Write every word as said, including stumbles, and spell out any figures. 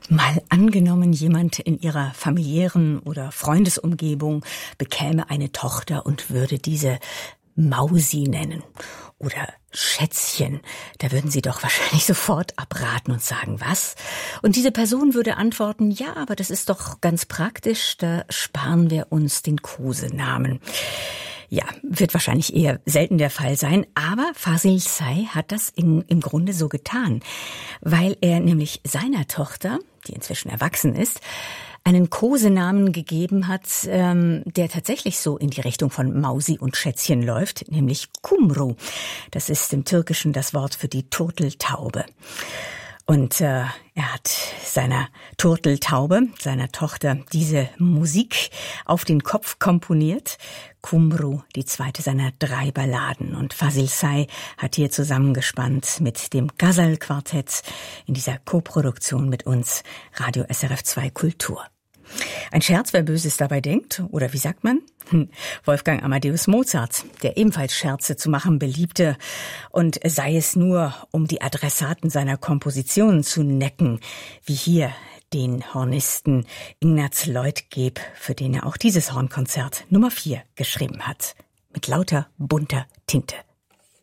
Mal angenommen, jemand in ihrer familiären oder Freundesumgebung bekäme eine Tochter und würde diese Mausi nennen oder Schätzchen. Da würden Sie doch wahrscheinlich sofort abraten und sagen, was? Und diese Person würde antworten, ja, aber das ist doch ganz praktisch, da sparen wir uns den Kosenamen. Ja, wird wahrscheinlich eher selten der Fall sein, aber Fazil Say hat das in, im Grunde so getan, weil er nämlich seiner Tochter, die inzwischen erwachsen ist, einen Kosenamen gegeben hat, ähm, der tatsächlich so in die Richtung von Mausi und Schätzchen läuft, nämlich Kumru. Das ist im Türkischen das Wort für die Turteltaube. Und äh, er hat seiner Turteltaube, seiner Tochter, diese Musik auf den Kopf komponiert. Kumru, die zweite seiner drei Balladen. Und Fazil Say hat hier zusammengespannt mit dem Ghazal-Quartett in dieser Koproduktion mit uns, Radio S R F zwei Kultur. Ein Scherz, wer Böses dabei denkt, oder wie sagt man? Hm. Wolfgang Amadeus Mozart, der ebenfalls Scherze zu machen beliebte, und sei es nur, um die Adressaten seiner Kompositionen zu necken, wie hier den Hornisten Ignaz Leutgeb, für den er auch dieses Hornkonzert Nummer vier geschrieben hat, mit lauter bunter Tinte.